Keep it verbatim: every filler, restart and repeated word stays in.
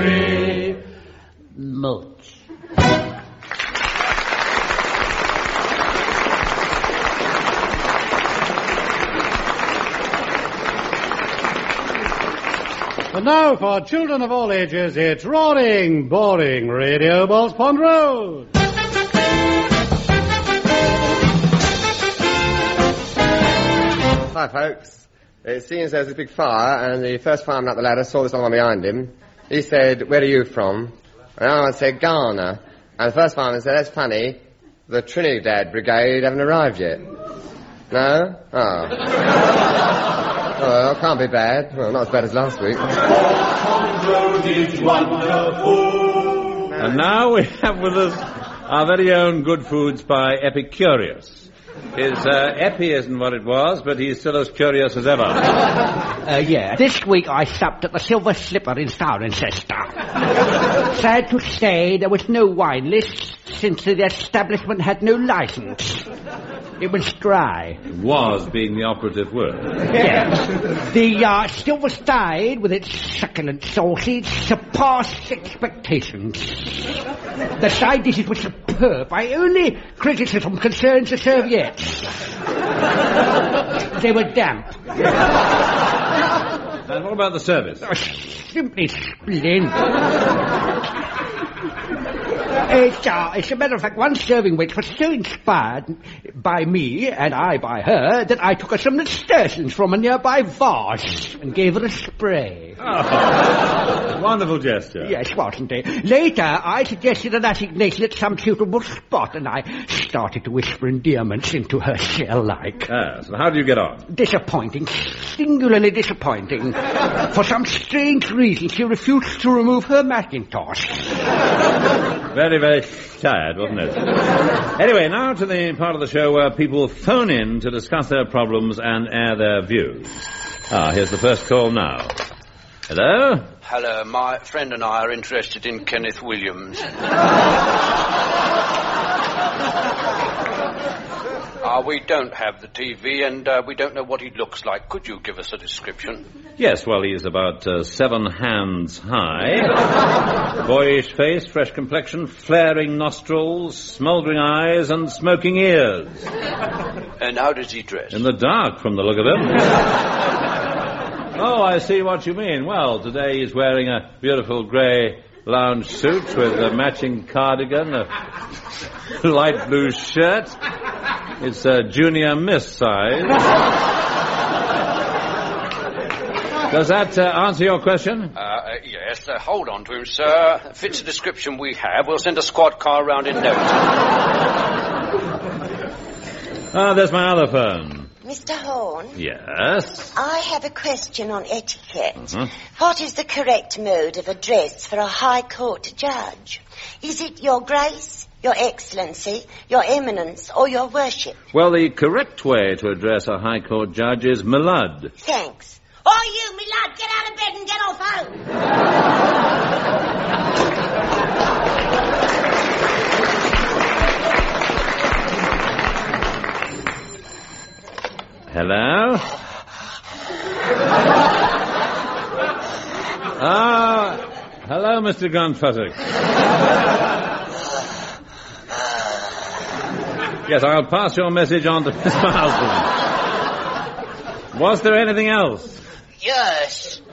very much. And now, for children of all ages, it's Roaring, Boring Radio, Balls Pond Road. Hi, folks. It seems there's a big fire, and the first fireman up the ladder saw this on behind him. He said, "Where are you from?" And I said, "Ghana." And the first fireman said, "That's funny. The Trinidad Brigade haven't arrived yet." No? Oh. Oh, well, can't be bad. Well, not as bad as last week. And now we have with us our very own Good Foods by Epicurious. His uh, Epi isn't what it was, but he's still as curious as ever. Uh, yeah. This week I supped at the Silver Slipper in Cirencester. Sad to say, there was no wine list since the establishment had no license. It was dry. Was being the operative word. Yes. The uh, Silver Side, with its succulent sausage, surpassed expectations. The side dishes were superb. My only criticism concerns the serviettes. They were damp. And what about the service? Oh, simply splendid. It's, uh, as a matter of fact, one serving wait was so inspired by me, and I by her, that I took her some nasturtiums from a nearby vase and gave her a spray. Oh, wonderful gesture. Yes, wasn't it? Later, I suggested an assignation at some suitable spot, and I started to whisper endearments into her shell-like. Yes, and how do you get on? Disappointing. Singularly disappointing. For some strange reason, she refused to remove her mackintosh. Very, very sad, wasn't it? Anyway, now to the part of the show where people phone in to discuss their problems and air their views. Ah, here's the first call now. Hello? Hello, my friend and I are interested in Kenneth Williams. Uh, we don't have the T V, and uh, we don't know what he looks like. Could you give us a description? Yes, well, he's about uh, seven hands high. Boyish face, fresh complexion, flaring nostrils, smouldering eyes, and smoking ears. And how does he dress? In the dark, from the look of him. Oh, I see what you mean. Well, today he's wearing a beautiful grey lounge suit with a matching cardigan, a light blue shirt. It's a junior miss size. Does that uh, answer your question? Uh, uh, yes, uh, hold on to him, sir. Fits the description we have. We'll send a squad car round in no time. Ah, there's my other phone. Mister Horn? Yes? I have a question on etiquette. Uh-huh. What is the correct mode of address for a High Court judge? Is it Your Grace, Your Excellency, Your Eminence, or Your Worship? Well, the correct way to address a High Court judge is my lud. Thanks. Oh, you, me lad, get out of bed and get off home. Hello? Ah, hello, Mister Gunfuttock. Yes, I'll pass your message on to Miss Marsden. Was there anything else? Yes.